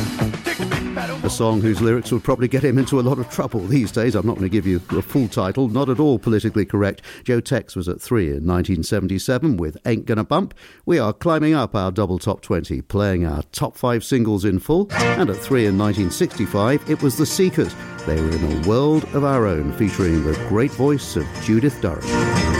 A song whose lyrics would probably get him into a lot of trouble these days. I'm not going to give you the full title, not at all politically correct. Joe Tex was at 3 in 1977 with Ain't Gonna Bump. We are climbing up our double top 20, playing our top 5 singles in full. And at 3 in 1965, it was The Seekers. They were in A World of Our Own, featuring the great voice of Judith Durham.